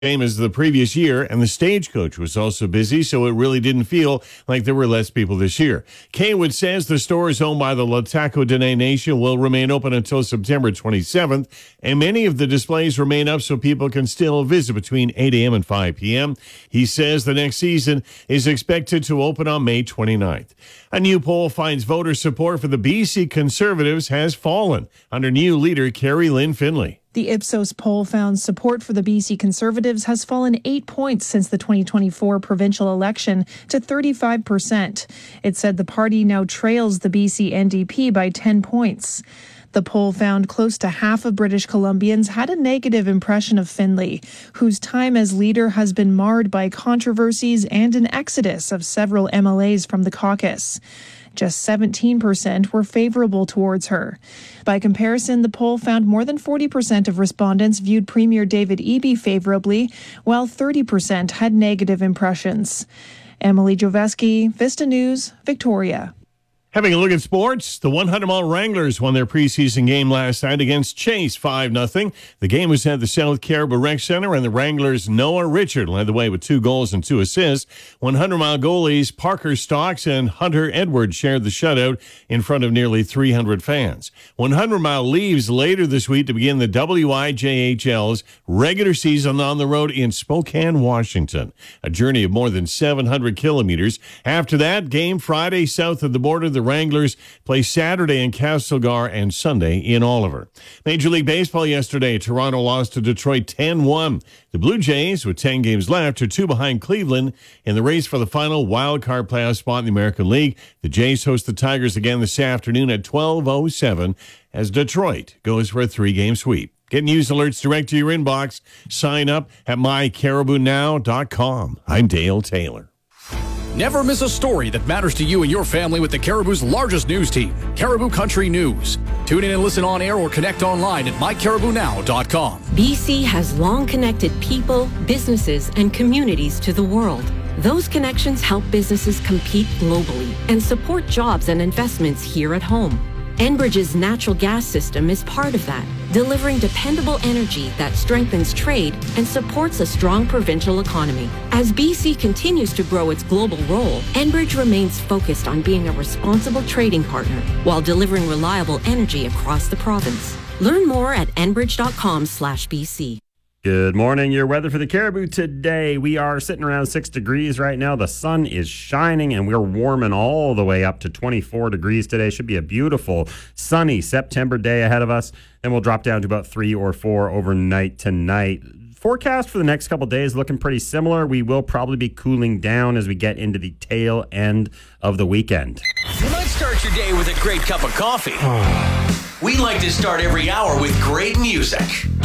same as the previous year, and the stagecoach was also busy, so it really didn't feel like there were less people this year. Kaywood says the stores owned by the Lataco Dene Nation will remain open until September 27th, and many of the displays remain up so people can still visit between 8 a.m. and 5 p.m. He says the next season is expected to open on May 29th. A new poll finds voter support for the BC Conservatives has fallen under new leader Carrie Lynn Finlay. The Ipsos poll found support for the BC Conservatives has fallen 8 points since the 2024 provincial election to 35%. It said the party now trails the BC NDP by 10 points. The poll found close to half of British Columbians had a negative impression of Finlay, whose time as leader has been marred by controversies and an exodus of several MLAs from the caucus. Just 17% were favorable towards her. By comparison, the poll found more than 40% of respondents viewed Premier David Eby favorably, while 30% had negative impressions. Emily Joveski, Vista News, Victoria. Having a look at sports, the 100-mile Wranglers won their preseason game last night against Chase 5-0. The game was at the South Caribou Rec Center, and the Wranglers' Noah Richard led the way with 2 goals and 2 assists. 100-mile goalies Parker Stocks and Hunter Edwards shared the shutout in front of nearly 300 fans. 100-mile leaves later this week to begin the WIJHL's regular season on the road in Spokane, Washington, a journey of more than 700 kilometers. After that, game Friday south of the border. The Wranglers play Saturday in Castlegar and Sunday in Oliver. Major League Baseball yesterday, Toronto lost to Detroit 10-1. The Blue Jays, with 10 games left, are 2 behind Cleveland in the race for the final wild card playoff spot in the American League. The Jays host the Tigers again this afternoon at 12:07 as Detroit goes for a 3-game sweep. Get news alerts direct to your inbox. Sign up at mycaribounow.com. I'm Dale Taylor. Never miss a story that matters to you and your family with the Caribou's largest news team, Caribou Country News. Tune in and listen on air or connect online at mycaribounow.com. BC has long connected people, businesses, and communities to the world. Those connections help businesses compete globally and support jobs and investments here at home. Enbridge's natural gas system is part of that, delivering dependable energy that strengthens trade and supports a strong provincial economy. As BC continues to grow its global role, Enbridge remains focused on being a responsible trading partner while delivering reliable energy across the province. Learn more at enbridge.com/BC. Good morning. Your weather for the Caribou today. We are sitting around 6 degrees right now. The sun is shining and we're warming all the way up to 24 degrees today. Should be a beautiful sunny September day ahead of us. Then we'll drop down to about 3 or 4 overnight tonight. Forecast for the next couple days looking pretty similar. We will probably be cooling down as we get into the tail end of the weekend. You might start your day with a great cup of coffee. We like to start every hour with great music.